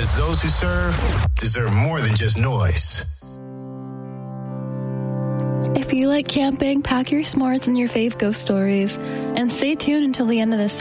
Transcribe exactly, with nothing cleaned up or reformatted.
Because those who serve deserve more than just noise. If you like camping, pack your s'mores and your fave ghost stories, and stay tuned until the end of this